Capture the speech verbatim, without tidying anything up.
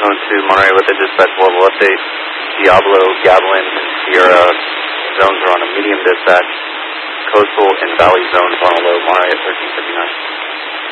Zone two, Monterey with a dispatch level update. Diablo, Gavilan, and Sierra zones are on a medium dispatch. Coastal and Valley zones on a low. Monterey at thirteen fifty-nine.